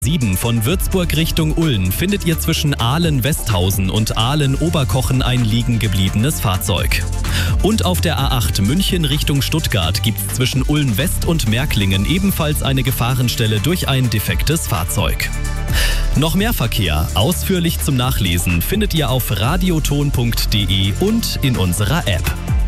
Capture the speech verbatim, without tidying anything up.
sieben von Würzburg Richtung Ulm findet ihr zwischen Aalen-Westhausen und Aalen-Oberkochen ein liegen gebliebenes Fahrzeug. Und auf der A acht München Richtung Stuttgart gibt es zwischen Ulm-West und Märklingen ebenfalls eine Gefahrenstelle durch ein defektes Fahrzeug. Noch mehr Verkehr, ausführlich zum Nachlesen, findet ihr auf radioton punkt de und in unserer App.